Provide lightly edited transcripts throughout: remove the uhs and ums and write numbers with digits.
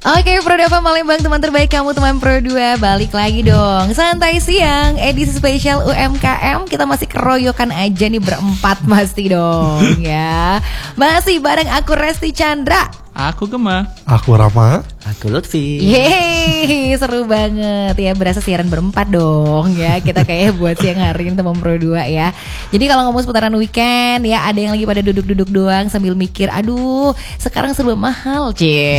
Oke, Pro 2 Palembang, teman terbaik kamu, teman Pro 2. Balik lagi dong, Santai Siang, edisi spesial UMKM. Kita masih keroyokan aja nih berempat pasti dong ya. Masih bareng aku Resti Chandra, aku Gema, aku Rama, aku Lutfi. Yeay, seru banget ya, berasa siaran berempat dong ya. Kita kayak buat siang hari ini teman Pro 2 ya. Jadi kalau ngomong seputaran weekend ya, ada yang lagi pada duduk-duduk doang sambil mikir, aduh sekarang serba mahal,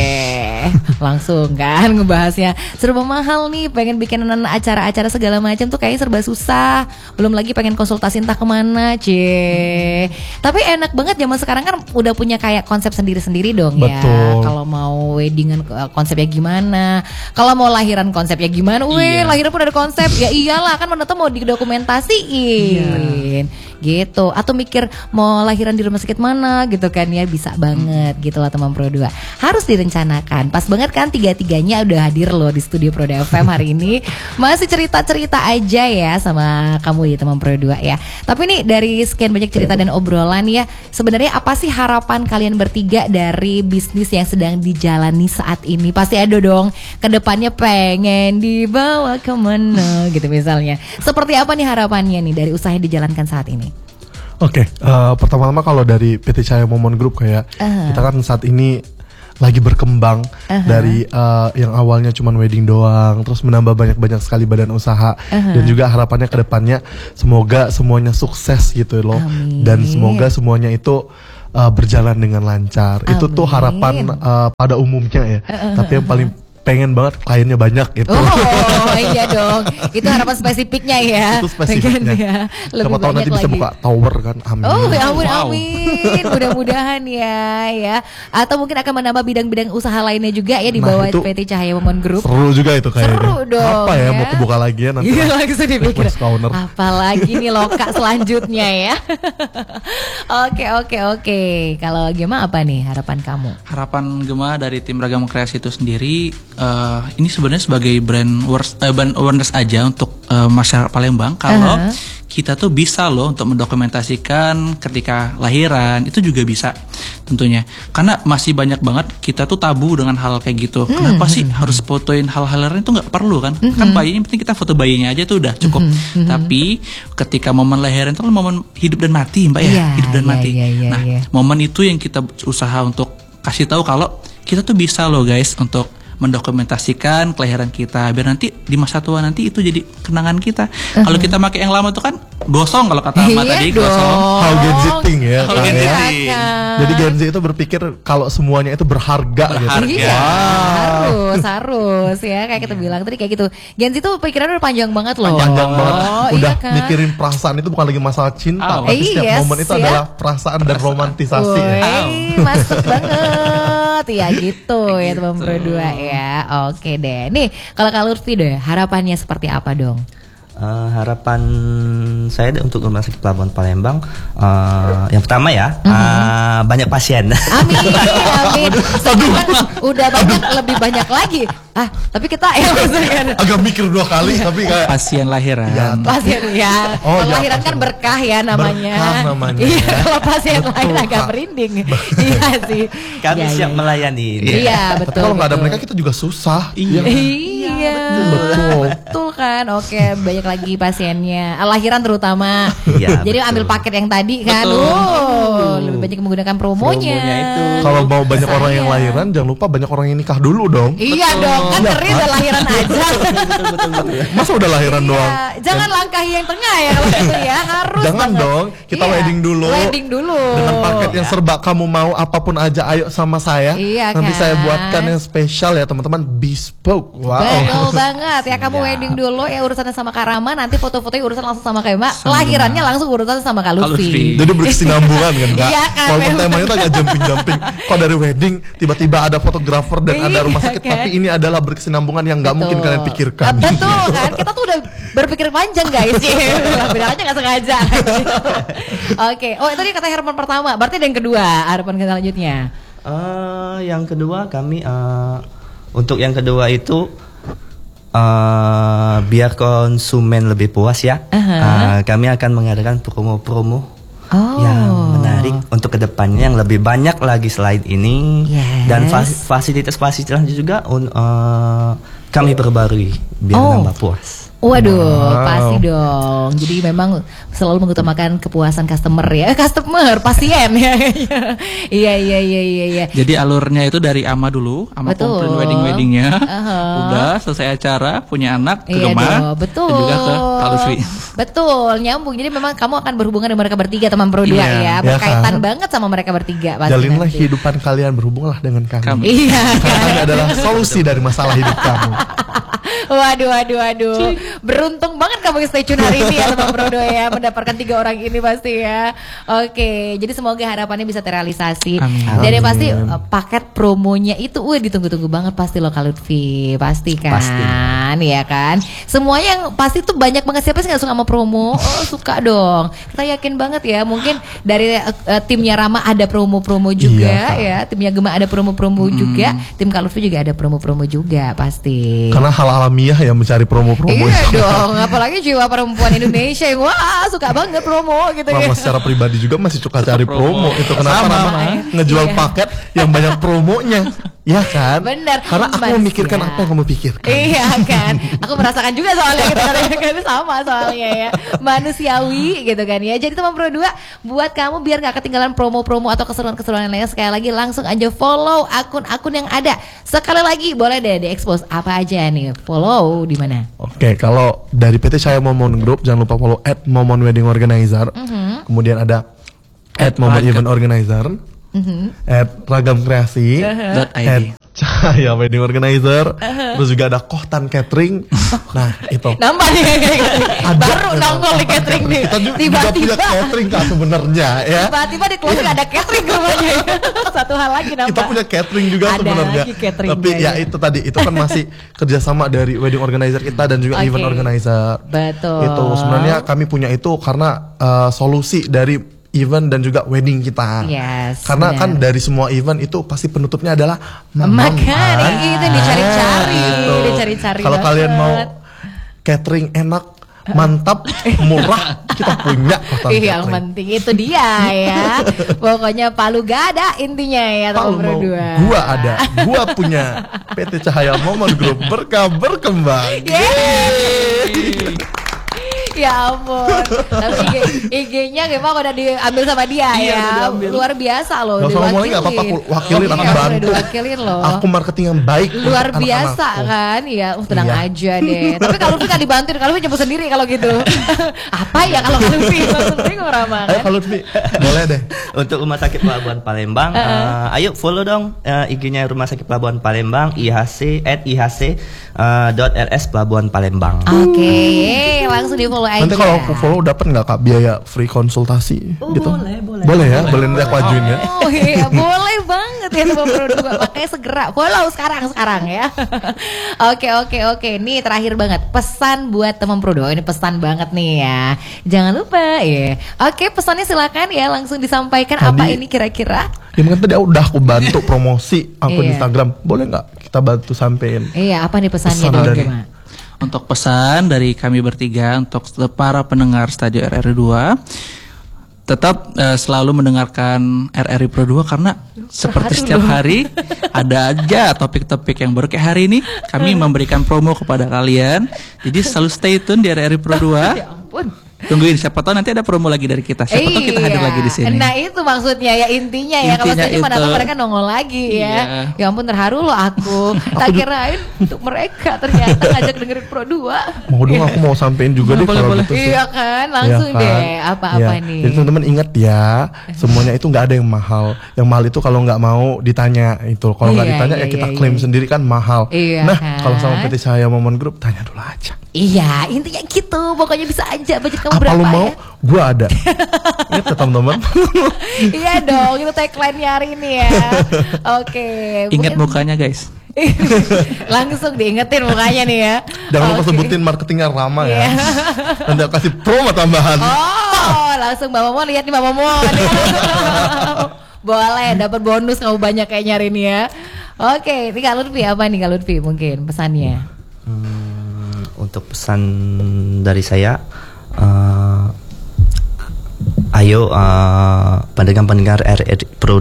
langsung kan ngebahasnya serba mahal nih, pengen bikin acara-acara segala macam tuh kayaknya serba susah. Belum lagi pengen konsultasi entah kemana, Tapi enak banget zaman sekarang kan udah punya kayak konsep sendiri-sendiri dong. Betul. Ya. Kalau mau weddingan konsepnya gimana, kalau mau lahiran konsepnya gimana, lahiran pun ada konsep. Ya iyalah kan mana tuh mau didokumentasiin. Gitu, atau mikir mau lahiran di rumah sakit mana gitu kan ya, bisa banget gitu lah teman Pro 2. Harus direncanakan. Pas banget kan tiga-tiganya udah hadir loh di studio Pro 2 FM hari ini. Masih cerita-cerita aja ya sama kamu ya teman Pro 2 ya. Tapi nih dari sekian banyak cerita dan obrolan ya, sebenarnya apa sih harapan kalian bertiga dari bisnis yang sedang dijalani saat ini? Pasti ada dong kedepannya pengen dibawa kemana gitu misalnya. Seperti apa nih harapannya nih dari usaha yang dijalankan saat ini? Oke, pertama-tama kalau dari PT Cahaya Momon Group kayak kita kan saat ini lagi berkembang dari yang awalnya cuma wedding doang, terus menambah banyak-banyak sekali badan usaha, dan juga harapannya ke depannya semoga semuanya sukses gitu loh. Amin. Dan semoga semuanya itu berjalan dengan lancar. Amin. Itu tuh harapan pada umumnya ya. Tapi yang paling pengen banget kliennya banyak gitu. Oh iya dong, itu harapan spesifiknya ya. Itu spesifiknya ya. Siapa tahu nanti bisa buka tower kan, amin. Oh ya ampun, amin. Mudah-mudahan ya. Atau mungkin akan menambah bidang-bidang usaha lainnya juga ya di bawah PT Cahaya Momon Group. Seru juga itu kayaknya. Seru dong. Apa ya mau kebuka lagi ya nanti. Iya langsung dipikir. Apalagi nih loka selanjutnya ya. Oke. Kalau Gema apa nih harapan kamu? Harapan Gema dari tim Ragam Kreasi itu sendiri, ini sebenarnya sebagai brand awareness aja untuk masyarakat Palembang. Kalau kita tuh bisa loh untuk mendokumentasikan ketika lahiran, itu juga bisa tentunya. Karena masih banyak banget kita tuh tabu dengan hal kayak gitu. Kenapa sih harus fotoin hal-hal lahiran, itu nggak perlu kan? Kan bayinya penting kita foto bayinya aja tuh udah cukup. Tapi ketika momen lahiran itu kan momen hidup dan mati, Mbak ya, hidup dan mati. Nah, momen itu yang kita usaha untuk kasih tahu kalau kita tuh bisa loh guys untuk mendokumentasikan kelahiran kita, biar nanti di masa tua nanti itu jadi kenangan kita. Kalau kita pakai yang lama tuh kan gosong, kalau kata Mbak tadi gosong. How Gen Z think ya. Jadi Gen Z itu berpikir kalau semuanya itu berharga. Gitu. Iya, harus ya kayak kita bilang tadi kayak gitu. Gen Z itu pikirannya udah panjang banget loh. Panjang banget. Udah iya kan? mikirin perasaan itu bukan lagi masalah cinta, tapi setiap momen itu adalah perasaan dan romantisasi. Masuk banget ya gitu ya teman Pro 2 ya. Oke deh. Nih kalau Kak Lutfi deh, harapannya seperti apa dong? Harapan saya untuk Rumah Sakit Pelabuhan Palembang, yang pertama ya, banyak pasien. Amin. Udah banyak, lebih banyak lagi. Tapi kita agak mikir dua kali, tapi kayak pasien lahiran. Pasien ya. Lahiran kan berkah ya namanya. Berkah namanya. Iya, kalau pasien lain agak merinding. Iya sih. Kami siap melayani. Iya, betul. Kalau nggak ada mereka kita juga susah. Iya, betul kan. Oke, banyak lagi pasiennya, lahiran terutama. Jadi ambil paket yang tadi kan. Lebih banyak menggunakan promonya itu. Kalau mau banyak orang yang lahiran, jangan lupa banyak orang yang nikah dulu dong. Iya dong, kan keren udah lahiran aja. Masa udah lahiran doang? Jangan langkahi yang tengah ya kalau gitu ya, harus. Jangan dong, kita wedding dulu. Dengan paket yang serba kamu mau, apapun aja, ayo sama saya. Nanti saya buatkan yang spesial ya teman-teman, bespoke. Wow. Betul banget ya, kamu wedding dulu ya, urusannya sama Kak Rama, nanti foto-fotonya urusan langsung sama Kak Ema, lahirannya langsung urusan sama Kak Lutfi. Jadi berkesinambungan kan Kak? Iya kan. Walaupun temanya itu agak jumping-jumping. Kok dari wedding tiba-tiba ada fotografer dan ada rumah sakit, tapi ini adalah berkesinambungan yang nggak mungkin kalian pikirkan. Betul kan, kita tuh udah berpikir panjang guys. Benar aja nggak sengaja. Oke, itu dia kata harapan pertama. Berarti ada yang kedua, harapan selanjutnya. Yang kedua kami untuk yang kedua itu biar konsumen lebih puas ya, kami akan mengadakan promo-promo yang menarik untuk kedepannya yang lebih banyak lagi selain ini. Yes. Dan fasilitas-fasilitas juga kami perbarui biar nambah puas. Waduh, pasti dong. Jadi memang selalu mengutamakan kepuasan customer ya, pasien ya. Iya. Jadi alurnya itu dari Ama dulu, Ama Betul. komplain weddingnya, udah selesai acara, punya anak ke Gema, betul. dan juga ke Kak Lutfi. Betul, nyambung. Jadi memang kamu akan berhubungan dengan mereka bertiga, teman Pro 2 ya, berkaitan banget sama mereka bertiga. Jalinlah kehidupan kalian, berhubunglah dengan kami. Iya. Karena kami adalah solusi dari masalah hidup kamu. Waduh. Beruntung banget kamu stay tune hari ini ya teman Pro 2 ya, mendapatkan 3 orang ini pasti ya. Oke, jadi semoga harapannya bisa terrealisasi. Amin. Dan yang pasti paket promonya itu ditunggu-tunggu banget pasti lo Kak Lutfi. Pasti kan? Pasti. Ya kan? Semuanya yang pasti tuh banyak banget, siapa sih gak suka sama promo? Oh, suka dong. Kita yakin banget ya, mungkin dari timnya Rama ada promo-promo juga ya. Timnya Gema ada promo-promo juga. Tim Kak Lutfi juga ada promo-promo juga pasti. Karena hal alamiah ya mencari promo-promo. Iya dong, apalagi jiwa perempuan Indonesia yang suka banget promo gitu ya. Rama secara pribadi juga masih suka cari promo. Itu kenapa Rama ngejual paket yang banyak promonya. Ya kan? Bener. Karena aku memikirkan apa yang kamu pikirkan. Iya kan? Aku merasakan juga soalnya gitu kan, sama soalnya ya. Manusiawi gitu kan ya. Jadi teman Pro 2, buat kamu biar gak ketinggalan promo-promo atau keseruan-keseruan lainnya, sekali lagi langsung aja follow akun-akun yang ada. Sekali lagi boleh deh di-expose apa aja nih. Follow di mana? Oke, kalau dari PT Cahaya Momon Group jangan lupa follow @momon wedding organizer. Kemudian ada @momon event organizer. @ragam kreasi, @cahaya wedding organizer, terus juga ada Kohtan catering. Nah itu nambah nih baru nongol di catering nih. Kita juga punya catering Kak sebenarnya ya. Tiba-tiba di closing ada catering rumahnya. Satu hal lagi nambah. Kita punya catering juga sebenarnya. Tapi ya itu tadi itu kan masih kerjasama dari wedding organizer kita dan juga event organizer. Betul. Itu sebenarnya kami punya itu karena solusi dari event dan juga wedding kita. Yes, karena kan dari semua event itu pasti penutupnya adalah makan. Itu dicari-cari. Kalau kalian mau catering enak, mantap, murah, kita punya. Yang penting itu dia ya. Pokoknya palu gak ada intinya ya teman Pro 2. Gua ada, gua punya PT Cahaya Momon Group berkembang. Ya ampun. Tapi IG-nya gimana udah diambil sama dia ya. Luar biasa loh. Gak usah ngomongin gak apa-apa, wakilin akan bantu. Wakilin loh. Aku marketing yang baik. Luar biasa kan. Ya tenang aja deh. Tapi kalau Lutfi gak dibantuin, kalau Lutfi nyebut sendiri kalau gitu. Apa ya kalau Lutfi? Bingung Rama kan. Ayo kalau Lutfi, boleh deh. Untuk Rumah Sakit Pelabuhan Palembang, ayo follow dong IG-nya Rumah Sakit Pelabuhan Palembang, IHC @ihc.rs Pelabuhan Palembang. Oke, langsung di follow aja. Nanti kalau aku follow dapat nggak Kak biaya free konsultasi gitu? Boleh ya, boleh nanti aku ajuin ya. Oh iya, boleh banget ya teman Pro 2. Makanya segera follow sekarang ya. Oke. Nih terakhir banget pesan buat teman Pro 2. Ini pesan banget nih ya. Jangan lupa ya. Oke, pesannya silakan ya langsung disampaikan. Apa ini kira-kira? Ya mungkin tadi udah aku bantu promosi akun Instagram. Boleh nggak kita bantu sampein? Iya, apa nih pesannya dong Gema? Untuk pesan dari kami bertiga untuk para pendengar Stadio RRI 2, tetap selalu mendengarkan RRI Pro 2 karena seperti setiap hari ada aja topik-topik yang baru. Kayak hari ini kami memberikan promo kepada kalian. Jadi selalu stay tune di RRI Pro 2. Ya ampun. Tungguin, siapa tahu nanti ada promo lagi dari kita. Siapa tahu kita hadir lagi di sini. Nah itu maksudnya ya intinya ya. Kalau setuju mana tahu mereka nongol lagi ya. Ya ampun terharu loh aku. Tak kirain untuk mereka ternyata ngajak dengerin Pro 2. Mau dong aku mau sampein juga deh kalau gitu sih. Iya kan langsung deh. Apa-apa nih. Jadi teman-teman ingat ya, semuanya itu nggak ada yang mahal. Yang mahal itu kalau nggak mau ditanya itu. Kalau nggak ditanya ya kita klaim sendiri kan mahal. Nah kalau sama PT Cahaya Momon Group tanya dulu aja. Iya intinya gitu. Pokoknya bisa aja budget kamu apa berapa lu mau? Ya? Gua ada. Ingat ya teman-teman. Iya dong, itu tagline-nya hari ini ya. Oke. Ingat mukanya guys. Langsung diingetin mukanya nih ya. Jangan lupa sebutin marketingnya Rama ya. Nanti aku kasih promo tambahan. Oh, langsung Mbak Momo lihat nih Mbak Momo. Boleh dapat bonus kamu banyak kayaknya hari ini ya. Oke, ini Kak Lutfi apa nih Kak Lutfi mungkin pesannya? Untuk pesan dari saya, ayo pendengar-pendengar RRI Pro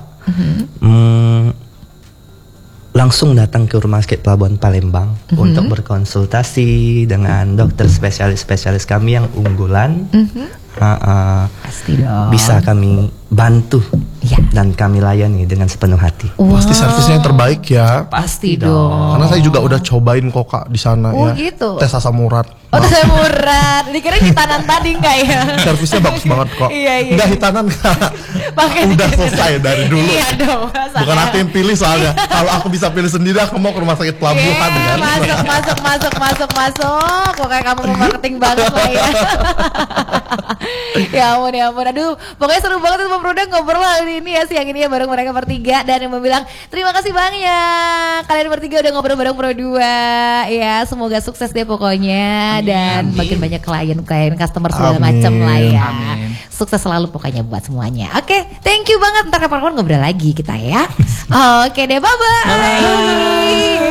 2 langsung datang ke Rumah Sakit Pelabuhan Palembang untuk berkonsultasi dengan dokter spesialis kami yang unggulan. Pasti dong. Bisa kami bantu dan kami layani dengan sepenuh hati. Pasti servisnya yang terbaik ya. Pasti dong. Karena saya juga udah cobain kok Kak di sana ya. Gitu. Tes asam urat. Oh, tes asam urat. Dikira hitanan tadi enggak ya? Servisnya bagus banget kok. Iya. Enggak hitanan Kak. Udah selesai dari dulu. Iya dong. Bukan aku yang pilih soalnya. Kalau aku bisa pilih sendiri, aku mau ke Rumah Sakit Pelabuhan kan. Masuk. Pokoknya kamu mau marketing banget lah ya. Ya ampun. Aduh, pokoknya seru banget teman Proda ngobrol hari ini ya, siang ini ya bareng mereka bertiga. Dan yang bilang terima kasih banyak kalian bertiga udah ngobrol bareng Pro 2 ya. Semoga sukses deh pokoknya. Dan makin banyak klien customer segala macam lah ya. Amin. Sukses selalu pokoknya buat semuanya. Oke, thank you banget. Ntar kapan-kapan ngobrol lagi kita ya. Oke deh, bye-bye.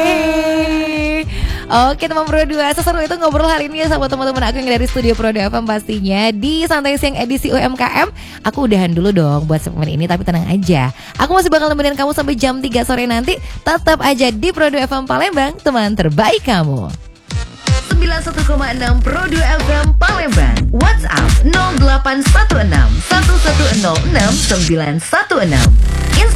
Oke teman Pro 2, seseru itu ngobrol hari ini ya sama teman-teman aku yang dari studio Pro 2 FM pastinya di Santai Siang edisi UMKM. Aku udahan dulu dong buat segmen ini, tapi tenang aja, aku masih bakal nemenin kamu sampai jam 3 sore nanti. Tetap aja di Pro 2 FM Palembang, teman terbaik kamu. 91,6 Pro 2 FM Palembang. WhatsApp 0816 1106 916.